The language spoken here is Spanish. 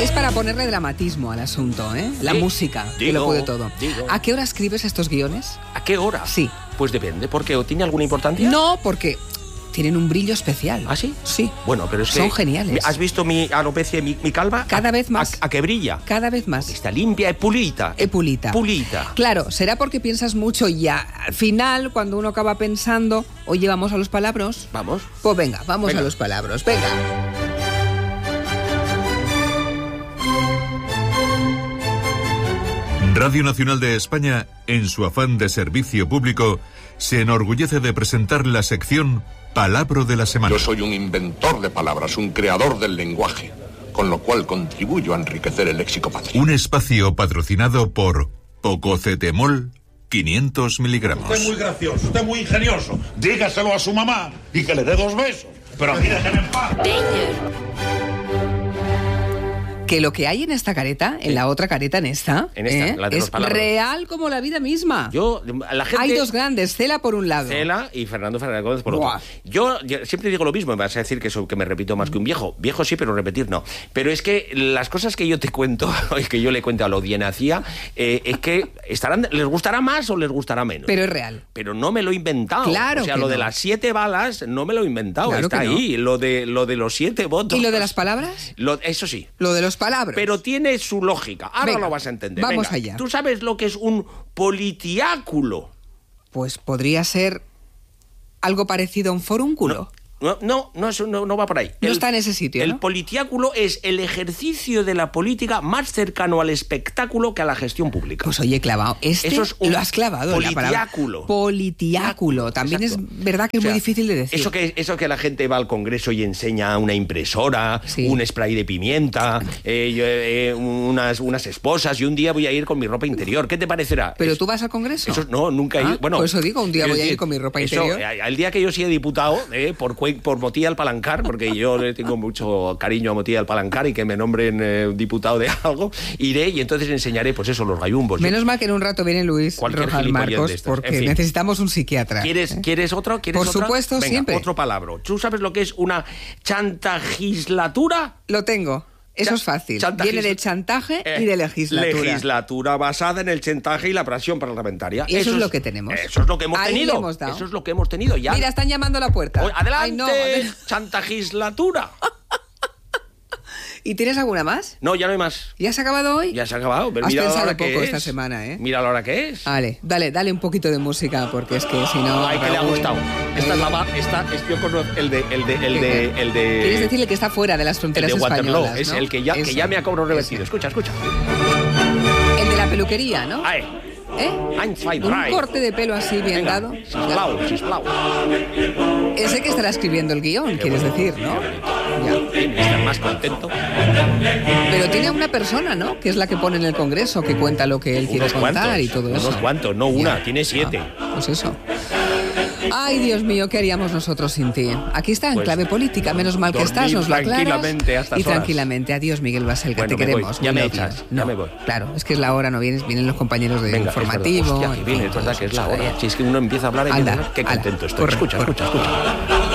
Es para ponerle dramatismo al asunto, ¿eh? La música, que lo puede todo. ¿A qué hora escribes estos guiones? ¿A qué hora? Sí. Pues depende, porque ¿tiene alguna importancia? No, porque tienen un brillo especial. ¿Ah, sí? Sí. Bueno, pero es que... Son geniales. ¿Has visto mi alopecia y mi calva? Cada vez más. ¿A que brilla? Cada vez más. Está limpia y pulita. Pulita. Claro, será porque piensas mucho y ya al final, cuando uno acaba pensando, oye, ¿vamos a los palabras? Vamos. Pues venga, vamos a los palabras. Venga. Radio Nacional de España, en su afán de servicio público, se enorgullece de presentar la sección Palabra de la Semana. Yo soy un inventor de palabras, un creador del lenguaje, con lo cual contribuyo a enriquecer el léxico patrio. Un espacio patrocinado por Pococetemol 500 miligramos. Usted es muy gracioso, usted es muy ingenioso. Dígaselo a su mamá y que le dé 2 besos. Pero a mí déjeme en paz. Que lo que hay en esta careta, en la otra careta, en esta, la de es los palabras. real como la vida misma. La gente... Hay 2 grandes, Cela por un lado. Cela y Fernando Fernández por otro. Yo siempre digo lo mismo, me vas a decir que me repito más que un viejo. Viejo sí, pero repetir no. Pero es que las cosas que yo te cuento, que yo le cuento a la audiencia, es que les gustará más o les gustará menos. Pero es real. Pero no me lo he inventado. Claro. O sea, que lo no. de las 7 balas no me lo he inventado. Claro está que no. ahí. Lo de los 7 votos. ¿Y lo de las palabras? Eso sí. Lo de los palabras. Pero tiene su lógica. Ahora lo vas a entender. Vamos allá. ¿Tú sabes lo que es un politiáculo? Pues podría ser algo parecido a un forúnculo. No va por ahí. No está en ese sitio, El ¿no? politiáculo es el ejercicio de la política más cercano al espectáculo que a la gestión pública. Pues oye, clavado. Eso es un lo has clavado. politiáculo. Politiáculo. También Exacto. es verdad que es muy difícil de decir. Eso que la gente va al Congreso y enseña una impresora, Sí. un spray de pimienta, unas esposas, y un día voy a ir con mi ropa interior. ¿Qué te parecerá? ¿Pero tú vas al Congreso? Eso no, nunca he ido. Bueno, por eso digo, un día quiero voy a ir decir, con mi ropa eso, interior. Al día que yo sea diputado, por Motilla al Palancar, porque yo le tengo mucho cariño a Motilla al Palancar y que me nombren diputado de algo, iré y entonces enseñaré, pues eso, los gallumbos. Menos mal que en un rato viene Luis Cualquier Rojas gilipollez de Marcos, estos. porque En fin. necesitamos un psiquiatra. ¿Quieres otro? Por supuesto, Venga, siempre. otro palabra. ¿Tú sabes lo que es una chantagislatura? Lo tengo. Eso es fácil. Viene de chantaje y de legislatura. Legislatura basada en el chantaje y la presión parlamentaria. Y eso es lo que tenemos. Eso es lo que hemos Ahí tenido. le hemos dado. Eso es lo que hemos tenido ya. Mira, están llamando a la puerta. Adelante, Ay, no, chantagislatura. ¿Y tienes alguna más? No, ya no hay más. ¿Ya se ha acabado hoy? Ya se ha acabado. Pero Has mira la pensado hora que poco es. esta semana, ¿eh? Mira la hora que es. Vale, dale un poquito de música, porque es que si no... Ay, que le ha gustado. Esta es yo conozco el de ¿Quieres decirle que está fuera de las fronteras el de Waterloo, españolas, es ¿no? el que ya me ha cobrado revertido. Ese. Escucha. El de la peluquería, ¿no? Ay. ¿Eh? Un corte de pelo así bien Venga, dado. sisplau. Ese que estará escribiendo el guión, quieres decir, ¿no? Ya. Estar más contento. Pero tiene una persona, ¿no? Que es la que pone en el Congreso, que cuenta lo que él quiere contar y todo eso. Unos cuantos, no una, tiene 7. Pues eso. Ay, Dios mío, ¿qué haríamos nosotros sin ti? Aquí está, en Pues, clave política. Menos mal que estás, nos lo aclaras. tranquilamente a estas y horas. tranquilamente. Adiós, Miguel Baselga, Bueno, te me queremos. voy. Ya we me love you. echas, No, ya me voy. Claro, es que es la hora, no vienen los compañeros de Venga, informativo. es verdad. Hostia, en que fin, viene, es verdad todo que es eso. la hora. Si es que uno empieza a hablar y Anda, qué ala, contento estoy. corre. Escucha.